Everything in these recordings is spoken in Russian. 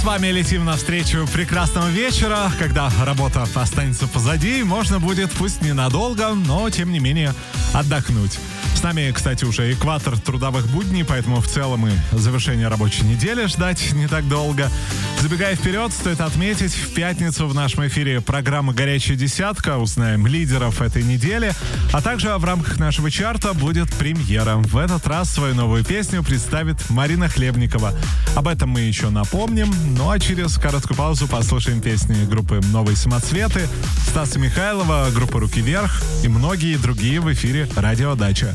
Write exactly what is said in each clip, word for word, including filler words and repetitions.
с вами летим навстречу прекрасного вечера, когда работа останется позади, можно будет, пусть ненадолго, но тем не менее отдохнуть. С нами, кстати, уже экватор трудовых будней, поэтому в целом и завершение рабочей недели ждать не так долго. Забегая вперед, стоит отметить, в пятницу в нашем эфире программа «Горячая десятка». Узнаем лидеров этой недели. А также в рамках нашего чарта будет премьера. В этот раз свою новую песню представит Марина Хлебникова. Об этом мы еще напомним. Ну а через короткую паузу послушаем песни группы «Новые самоцветы», Стаса Михайлова, группы «Руки вверх» и многие другие в эфире «Радио Дача».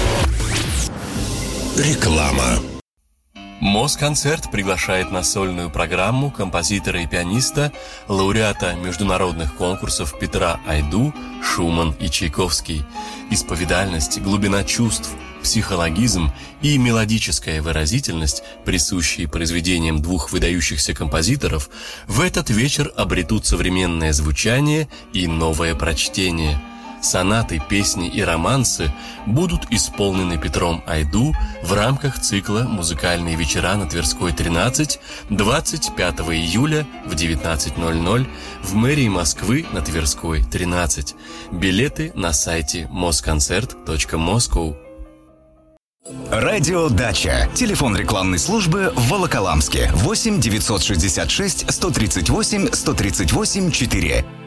Реклама. Москонцерт приглашает на сольную программу композитора и пианиста, лауреата международных конкурсов Петра Айду, Шуман и Чайковский. Исповедальность, глубина чувств, психологизм и мелодическая выразительность, присущие произведениям двух выдающихся композиторов, в этот вечер обретут современное звучание и новое прочтение. Сонаты, песни и романсы будут исполнены Петром Айду в рамках цикла «Музыкальные вечера» на Тверской, тринадцать, двадцать пятого июля в девятнадцать ноль ноль в мэрии Москвы на Тверской, тринадцать. Билеты на сайте москонцерт точка москоу. Радио Дача. Телефон рекламной службы в Волоколамске. восемь девятьсот шестьдесят шесть сто тридцать восемь сто тридцать восемь четыре.